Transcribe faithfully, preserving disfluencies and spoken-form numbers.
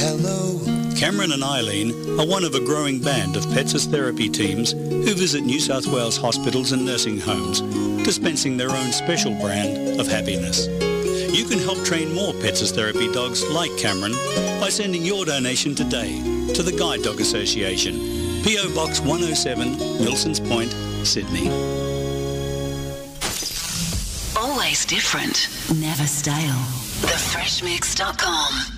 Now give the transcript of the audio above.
hello. Cameron and Eileen are one of a growing band of Pets as Therapy teams who visit New South Wales hospitals and nursing homes, dispensing their own special brand of happiness. You can help train more Pets as Therapy dogs like Cameron by sending your donation today to the Guide Dog Association, P O Box one oh seven, Milsons Point, Sydney. Always different, never stale. the fresh mix dot com